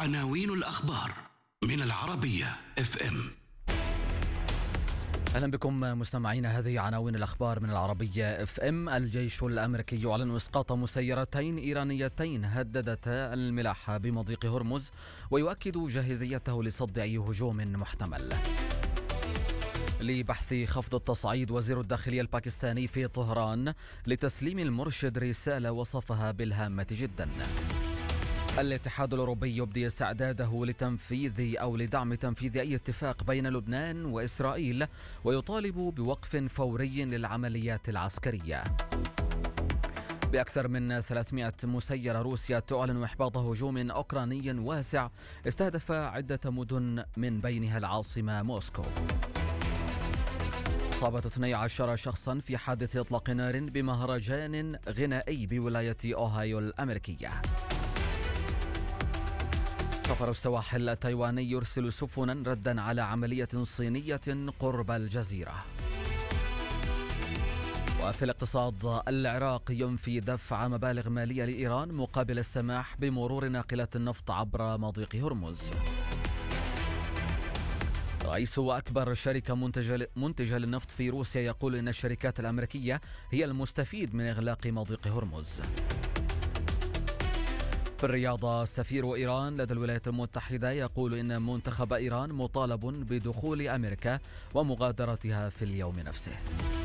عناوين الأخبار من العربية FM. أهلا بكم مستمعين. هذه عناوين الأخبار من العربية FM. الجيش الأمريكي يعلن إسقاط مسيرتين إيرانيتين هددتا الملاحة بمضيق هرمز، ويؤكد جاهزيته لصد أي هجوم محتمل. لبحث خفض التصعيد، وزير الداخلية الباكستاني في طهران لتسليم المرشد رسالة وصفها بالهامة جدا. الاتحاد الأوروبي يبدي استعداده لدعم تنفيذ أي اتفاق بين لبنان وإسرائيل، ويطالب بوقف فوري للعمليات العسكرية. بأكثر من 300 مسيرة، روسيا تعلن إحباط هجوم أوكراني واسع استهدف عدة مدن من بينها العاصمة موسكو. أصابت 12 شخصا في حادث إطلاق نار بمهرجان غنائي بولاية أوهايو الأمريكية. سفر السواحل التايواني يرسل سفنا ردا على عملية صينية قرب الجزيرة. وفي الاقتصاد، العراق ينفي دفع مبالغ مالية لإيران مقابل السماح بمرور ناقلات النفط عبر مضيق هرمز. رئيس وأكبر شركة منتجة للنفط في روسيا يقول إن الشركات الأمريكية هي المستفيد من إغلاق مضيق هرمز. في الرياضة، سفير إيران لدى الولايات المتحدة يقول إن منتخب إيران مطالب بدخول أمريكا ومغادرتها في اليوم نفسه.